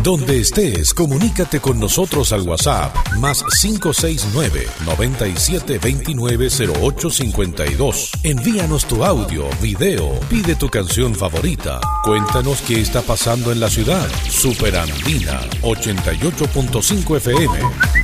Donde estés, comunícate con nosotros al WhatsApp más 569-9729-0852. Envíanos tu audio, video, pide tu canción favorita. Cuéntanos qué está pasando en la ciudad. Super Andina 88.5 FM.